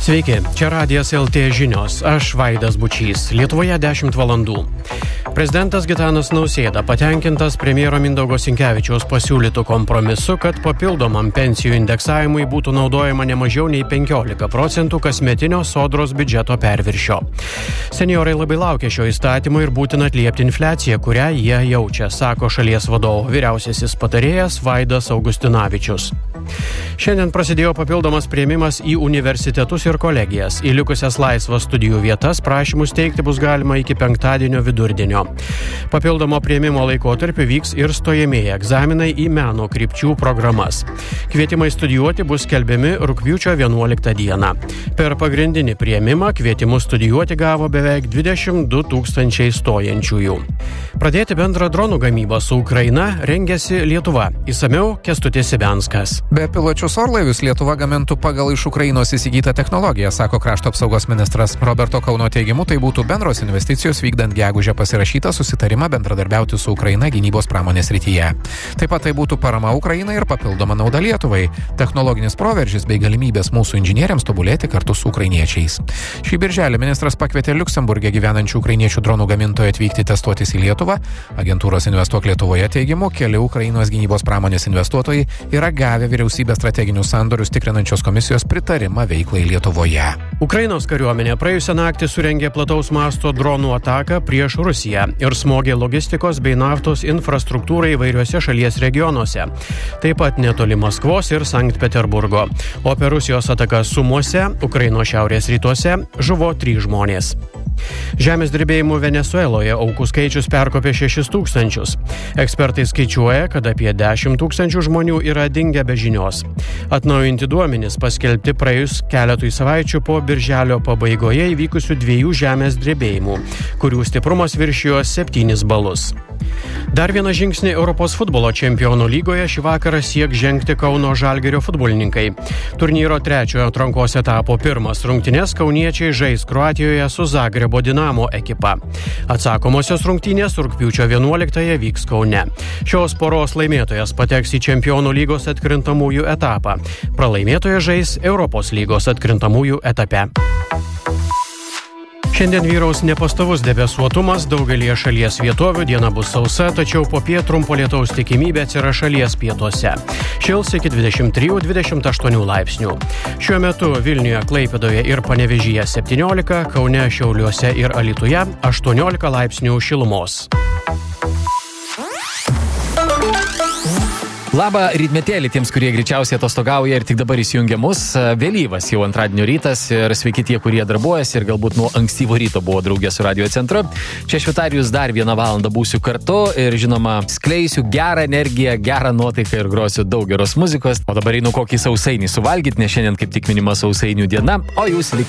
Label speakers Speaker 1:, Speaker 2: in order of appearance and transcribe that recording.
Speaker 1: Sveiki, čia Radijas LT žinios, aš Vaidas Bučys, Lietuvoje 10 valandų. Prezidentas Gitanas Nausėda patenkintas premjero Mindaugo Sinkevičiaus pasiūlytų kompromisu, kad papildomam pensijų indeksavimui būtų naudojama ne mažiau nei 15% kasmetinio sodros biudžeto perviršio. Senjorai labai laukia šio įstatymo ir būtina atliepti infliaciją, kurią jie jaučia, sako šalies vadovo vyriausiasis patarėjas Vaidas Augustinavičius. Šiandien prasidėjo papildomas priėmimas į universitetus ir kolegijas. Į likusias laisvas studijų vietas prašymus teikti bus galima iki penktadienio vidurdienio. Papildomo priėmimo laikotarpiu vyks ir stojamieji egzaminai į meno krypčių programas. Kvietimai studijuoti bus skelbiami rugpjūčio 11 dieną. Per pagrindinį priėmimą kvietimus studijuoti gavo beveik 22 000 stojančiųjų. Pradėti bendrą dronų gamybą su Ukraina rengiasi Lietuva. Išsamiau Kęstutis Sibenskas.
Speaker 2: Bepiločius orlaivius Lietuva gamintų pagal iš Ukrainos įsigytą technologiją, sako krašto apsaugos ministras. Roberto Kauno teigimu, tai būtų bendros investicijos vykdant gegužę pasirašytą susitarimą bendradarbiauti su Ukraina gynybos pramonės srityje. Taip pat tai būtų parama Ukrainai ir papildoma nauda Lietuvai, technologinis proveržis bei galimybės mūsų inžinieriams tobulėti kartu su ukrainiečiais. Šį birželį ministras pakvietė Liuksemburge gyvenančių ukrainiečių dronų gamintojų atvykti testuotis į Lietuvą. Agentūros Investuok Lietuvoje teigimu, keli Ukrainos gynybos pramonės investuotojai yra gavę vyriausybės strateginius sandorius tikrinančios komisijos pritarimą veiklai Lietuvoje.
Speaker 1: Ukrainos kariuomenė praėjusią naktį surengė plataus masto dronų ataką prieš Rusiją ir smogė logistikos bei naftos infrastruktūrai įvairiuose šalies regionuose. Taip pat netoli Maskvos ir Sankt Peterburgo. O per Rusijos ataką Sumuose, Ukrainos šiaurės rytuose, žuvo 3 žmonės. Žemės drebėjimų Venesueloje aukų skaičius perkopė 6 000. Ekspertai skaičiuoja, kad apie 10 000 žmonių yra dingę be žinios. Atnaujinti duomenys paskelbti praėjus keletui savaičių po birželio pabaigoje įvykusių 2 žemės drebėjimų, kurių stiprumas viršijo 7 balus. Dar vieną žingsnį Europos futbolo čempionų lygoje šį vakarą sieks žengti Kauno Žalgirio futbolininkai. Turnyro 3 atrankos etapo pirmas rungtynes kauniečiai žais Kroatijoje su Zagrebo Dinamo ekipa. Atsakomosios rungtynės rugpjūčio 11 vyks Kaune. Šios poros laimėtojas pateks į čempionų lygos atkrintamųjų etapą. Pralaimėtojas žais Europos lygos atkrintamųjų etape. Šiandien vyraus nepastovus debesuotumas, daugelį šalies vietovių diena bus sausa, tačiau popiet trumpo lietaus tikimybė atsiras šalies pietuose. Šils iki 23-28 laipsnių. Šiuo metu Vilniuje, Klaipėdoje ir Panevėžyje 17, Kaune, Šiauliuose ir Alytuje 18 laipsnių šilumos.
Speaker 3: Labą rytmetėlį tiems, kurie greičiausiai atostogauja ir tik dabar įsijungia mus. Vėlyvas jau antradienio rytas ir sveiki tie, kurie darbuojasi ir galbūt nuo ankstyvo ryto buvo draugė su Radio Centru. Čia Švitarijus dar 1 valandą būsiu kartu ir žinoma skleisiu gerą energiją, gerą nuotaiką ir grosiu daug geros muzikos. O dabar einu kokį sausainį suvalgyti, nes šiandien kaip tik minima sausainių diena, o jūs likite